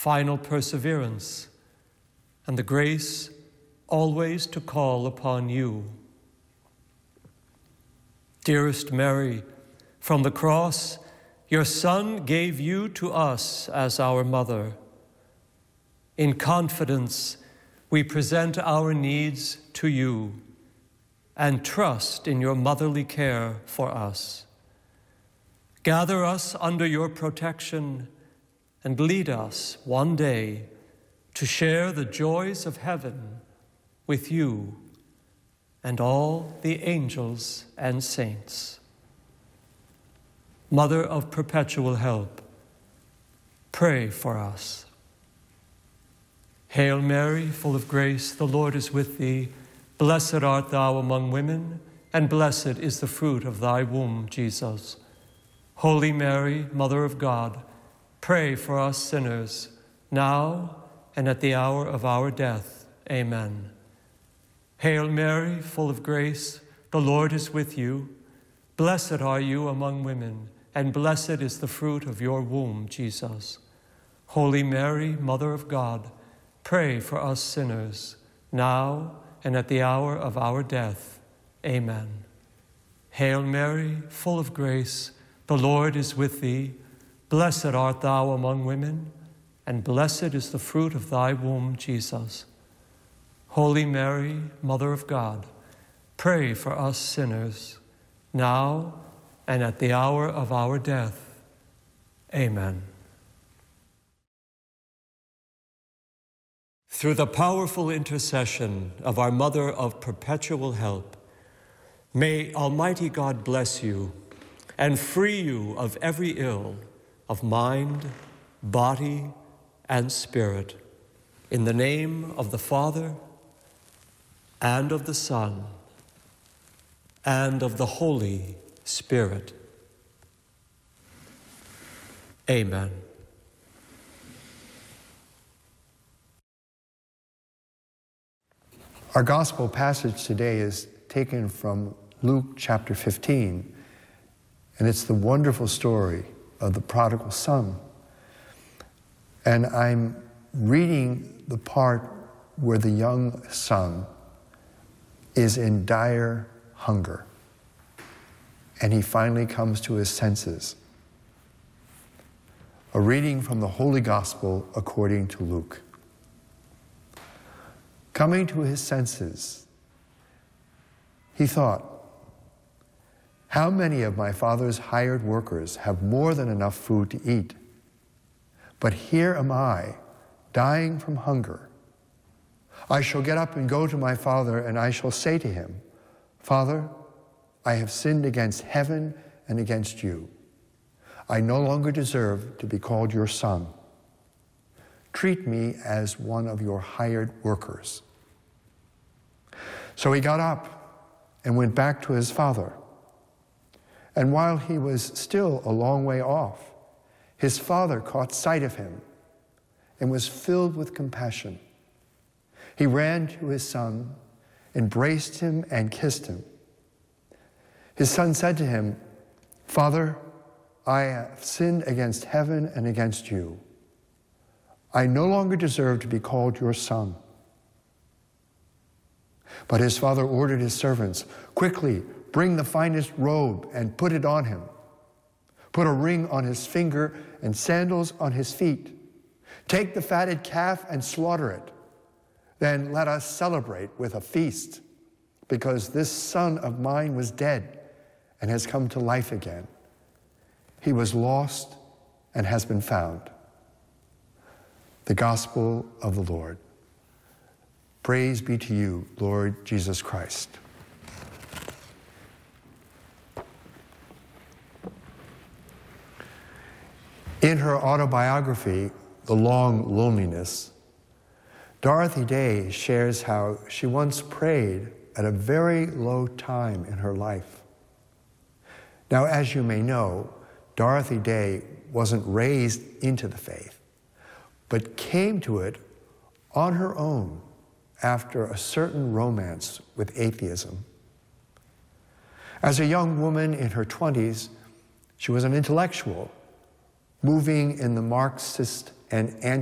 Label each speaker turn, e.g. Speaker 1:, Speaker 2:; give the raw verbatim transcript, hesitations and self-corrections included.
Speaker 1: final perseverance, and the grace always to call upon you. Dearest Mary, from the cross, your Son gave you to us as our mother. In confidence, we present our needs to you and trust in your motherly care for us. Gather us under your protection and lead us one day to share the joys of heaven with you and all the angels and saints. Mother of perpetual help, pray for us. Hail Mary, full of grace, the Lord is with thee. Blessed art thou among women, and blessed is the fruit of thy womb, Jesus. Holy Mary, Mother of God, pray for us sinners, now and at the hour of our death. Amen. Hail Mary, full of grace, the Lord is with you. Blessed are you among women, and blessed is the fruit of your womb, Jesus. Holy Mary, Mother of God, pray for us sinners, now and at the hour of our death. Amen. Hail Mary, full of grace, the Lord is with thee. Blessed art thou among women, and blessed is the fruit of thy womb, Jesus. Holy Mary, Mother of God, pray for us sinners, now and at the hour of our death. Amen. Through the powerful intercession of our Mother of perpetual help, may Almighty God bless you and free you of every ill of mind, body, and spirit. In the name of the Father, and of the Son, and of the Holy Spirit. Amen.
Speaker 2: Our gospel passage today is taken from Luke chapter fifteen, and it's the wonderful story of the prodigal son. And I'm reading the part where the young son is in dire hunger, and he finally comes to his senses. A reading from the Holy Gospel according to Luke. Coming to his senses, he thought, how many of my father's hired workers have more than enough food to eat? But here am I, dying from hunger. I shall get up and go to my father, and I shall say to him, Father, I have sinned against heaven and against you. I no longer deserve to be called your son. Treat me as one of your hired workers. So he got up and went back to his father. And while he was still a long way off, his father caught sight of him and was filled with compassion. He ran to his son, embraced him, and kissed him. His son said to him, Father, I have sinned against heaven and against you. I no longer deserve to be called your son. But his father ordered his servants, quickly bring the finest robe and put it on him. Put a ring on his finger and sandals on his feet. Take the fatted calf and slaughter it. Then let us celebrate with a feast, because this son of mine was dead and has come to life again. He was lost and has been found. The Gospel of the Lord. Praise be to you, Lord Jesus Christ. In her autobiography, The Long Loneliness, Dorothy Day shares how she once prayed at a very low time in her life. Now, as you may know, Dorothy Day wasn't raised into the faith, but came to it on her own after a certain romance with atheism. As a young woman in her twenties, she was an intellectual, moving in the Marxist and anti